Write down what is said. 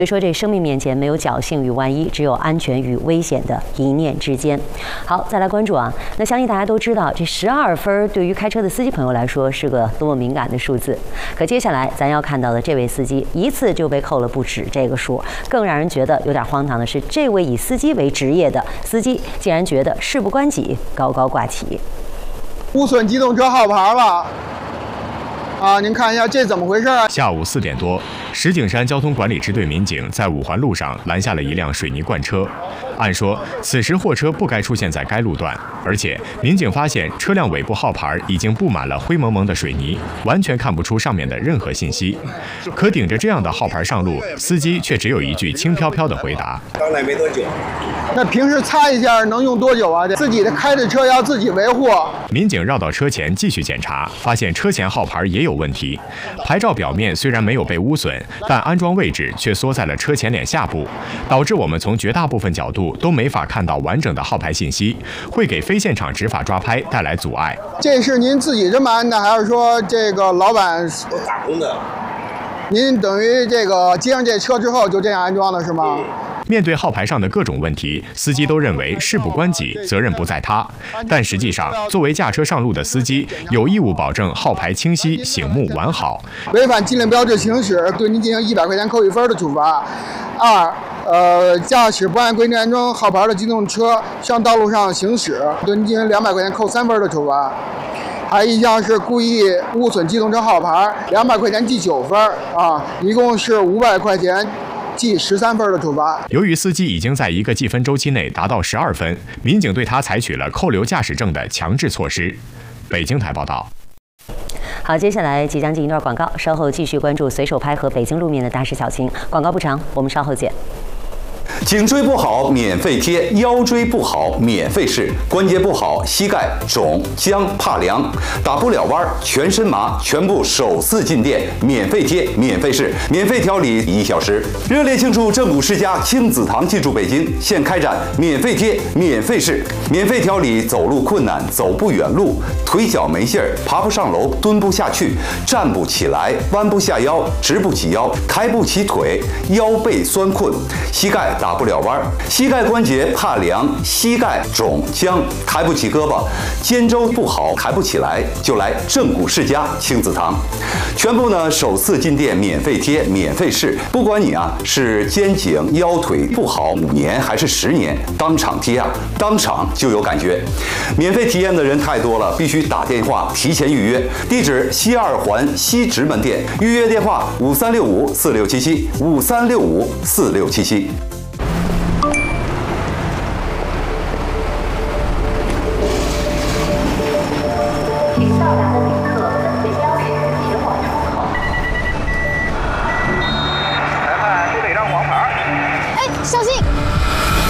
所以说，这生命面前没有侥幸与万一，只有安全与危险的一念之间。好，再来关注啊，那相信大家都知道，这12分对于开车的司机朋友来说是个多么敏感的数字。可接下来咱要看到的这位司机，一次就被扣了不止这个数。更让人觉得有点荒唐的是，这位以司机为职业的司机，竟然觉得事不关己，高高挂起。 污损机动车号牌了。啊，您看一下这怎么回事啊？ 下午4点多，石景山交通管理支队民警在五环路上拦下了一辆水泥罐车。按说，此时货车不该出现在该路段，而且民警发现车辆尾部号牌已经布满了灰蒙蒙的水泥，完全看不出上面的任何信息。可顶着这样的号牌上路，司机却只有一句轻飘飘的回答：“ 刚来没多久。” 那平时擦一下能用多久啊？自己的开的车要自己维护。 民警绕到车前继续检查，发现车前号牌也有问题。牌照表面虽然没有被污损，但安装位置却缩在了车前脸下部，导致我们从绝大部分角度都没法看到完整的号牌信息，会给非现场执法抓拍带来阻碍。 这是您自己这么安的，还是说这个老板？ 我打工的。 您等于这个接上这车之后就这样安装的是吗？ 面对号牌上的各种问题，司机都认为事不关己，责任不在他。但实际上，作为驾车上路的司机，有义务保证号牌清晰、醒目、完好。 违反禁令标志行驶，对您进行100块钱扣1分的处罚。2，驾驶不按规定安装号牌的机动车上道路上行驶，对您进行200块钱扣3分的处罚。还一项是故意污损机动车号牌，200块钱记9分啊，一共是500块钱。记13分的处罚。 由于司机已经在一个记分周期内达到12分，民警对他采取了扣留驾驶证的强制措施。北京台报道。 好，接下来即将进一段广告，稍后继续关注随手拍和北京路面的大事小情。广告不长，我们稍后见。 颈椎不好免费贴，腰椎不好免费试，关节不好膝盖肿僵怕凉，打不了弯全身麻，全部首次进店免费贴免费试，免费调理1小时。热烈庆祝正骨世家亲子堂进驻北京，现开展免费贴免费试，免费调理走路困难、走不远路、腿脚没劲儿、爬不上楼、蹲不下去、站不起来、弯不下腰、直不起腰、抬不起腿、腰背酸困、膝盖打不了弯，膝盖关节怕凉，膝盖肿僵，抬不起胳膊，肩周不好，抬不起来，就来正骨世家亲子堂，全部呢首次进店免费贴免费试，不管你是肩颈腰腿不好5年还是10年，当场贴当场就有感觉。免费体验的人太多了，必须打电话提前预约。地址西2环西直门店，预约电话5365467753654677。 小心！